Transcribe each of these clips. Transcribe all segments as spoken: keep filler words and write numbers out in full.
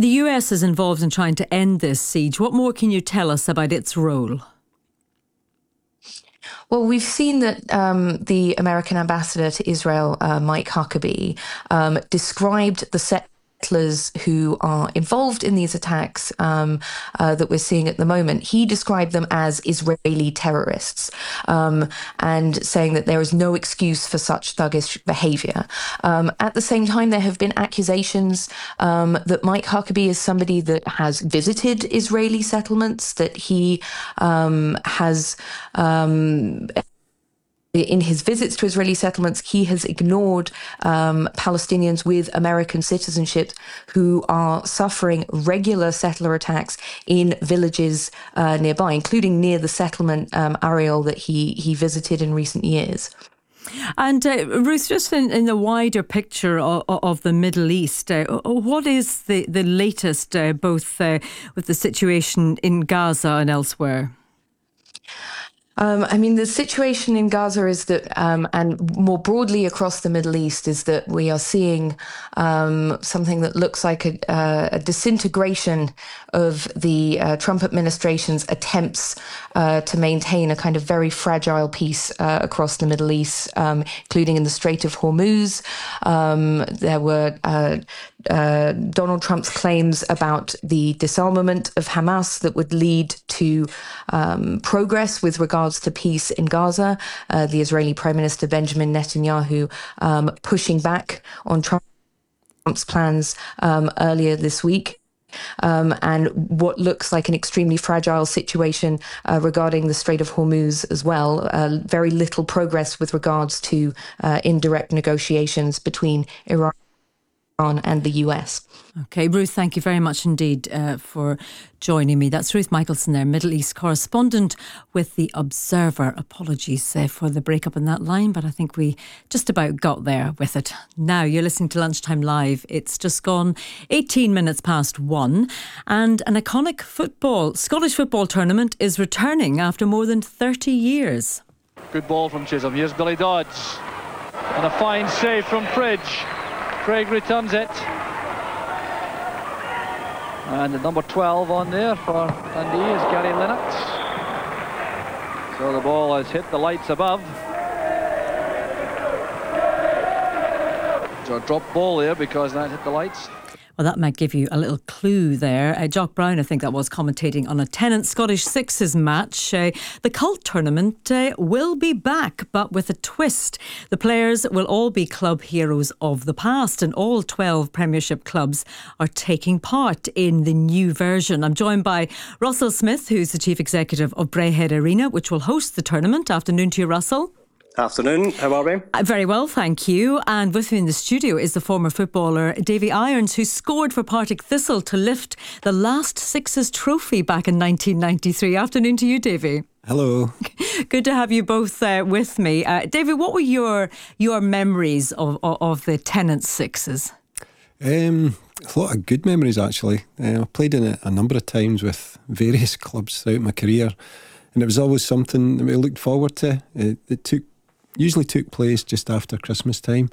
The U S is involved in trying to end this siege. What more can you tell us about its role? Well, we've seen that um, the American ambassador to Israel, uh, Mike Huckabee, um, described the settlers who are involved in these attacks um, uh, that we're seeing at the moment. He described them as Israeli terrorists, um, and saying that there is no excuse for such thuggish behavior. Um, at the same time, there have been accusations um, that Mike Huckabee is somebody that has visited Israeli settlements, that he um, has um, in his visits to Israeli settlements, he has ignored um, Palestinians with American citizenship who are suffering regular settler attacks in villages uh, nearby, including near the settlement um, Ariel that he, he visited in recent years. And uh, Ruth, just in, in the wider picture of, of the Middle East, uh, what is the, the latest, uh, both uh, with the situation in Gaza and elsewhere? Um, I mean, the situation in Gaza is that, um, and more broadly across the Middle East, is that we are seeing um, something that looks like a, uh, a disintegration of the uh, Trump administration's attempts uh, to maintain a kind of very fragile peace uh, across the Middle East, um, including in the Strait of Hormuz. Um, there were uh, uh, Donald Trump's claims about the disarmament of Hamas that would lead to um, progress with regards to peace in Gaza. Uh, the Israeli Prime Minister Benjamin Netanyahu um, pushing back on Trump's plans um, earlier this week. Um, and what looks like an extremely fragile situation uh, regarding the Strait of Hormuz as well. Uh, very little progress with regards to uh, indirect negotiations between Iran and the U S. OK, Ruth, thank you very much indeed uh, for joining me. That's Ruth Michaelson there, Middle East correspondent with The Observer. Apologies uh, for the breakup in that line, but I think we just about got there with it. Now, you're listening to Lunchtime Live. It's just gone eighteen minutes past one, and an iconic football, Scottish football tournament is returning after more than thirty years. Good ball from Chisholm. Here's Billy Dodds. And a fine save from Fridge. Craig returns it. And the number twelve on there for Dundee is Gary Lennox. So the ball has hit the lights above. So a drop ball there because that hit the lights. Well, that might give you a little clue there. Uh, Jock Brown, I think that was, commentating on a Tennant Scottish Sixes match. Uh, the Cult tournament uh, will be back, but with a twist. The players will all be club heroes of the past, and all twelve Premiership clubs are taking part in the new version. I'm joined by Russell Smith, who's the Chief Executive of Braehead Arena, which will host the tournament. Afternoon to you, Russell. Afternoon, how are we? Uh, very well, thank you. And with me in the studio is the former footballer Davy Irons, who scored for Partick Thistle to lift the last Sixes trophy back in nineteen ninety-three. Afternoon to you, Davy. Hello. Good to have you both uh, with me. Uh, Davy, what were your your memories of, of, of the Tennant Sixes? Um, a lot of good memories, actually. Uh, I played in it a number of times with various clubs throughout my career, and it was always something that we looked forward to. It, it took usually took place just after Christmas time,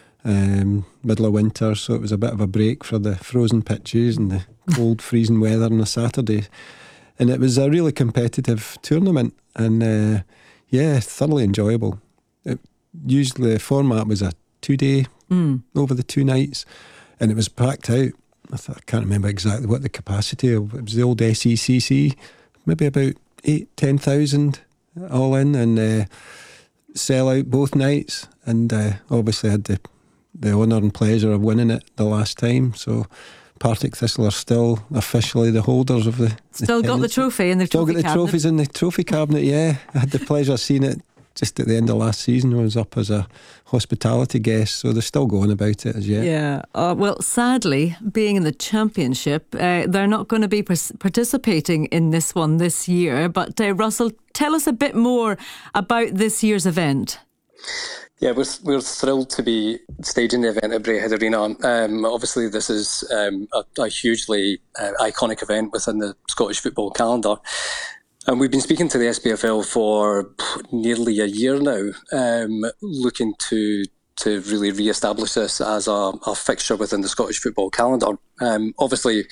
um, middle of winter, so it was a bit of a break for the frozen pitches and the cold freezing weather on a Saturday, and it was a really competitive tournament, and uh, yeah, thoroughly enjoyable. It, usually the format was a two day mm. over the two nights, and it was packed out. I, thought, I can't remember exactly what the capacity of it was. The old S E C C, maybe about eight, ten thousand all in, and uh, sell out both nights, and uh, obviously had the the honour and pleasure of winning it the last time. So Partick Thistle are still officially the holders of the still the got the trophy in the still trophy got the cabinet. trophies in the trophy cabinet. Yeah, I had the pleasure of seeing it just at the end of last season. I was up as a hospitality guest, so they're still going about it as yet. Yeah, uh, well, sadly, being in the Championship, uh, they're not going to be pers- participating in this one this year. But uh, Russell, tell us a bit more about this year's event. Yeah, we're we're thrilled to be staging the event at Braehead Arena. Um, obviously, this is um, a, a hugely uh, iconic event within the Scottish football calendar. And we've been speaking to the S P F L for nearly a year now, um, looking to to really re-establish this as a, a fixture within the Scottish football calendar. Um, obviously,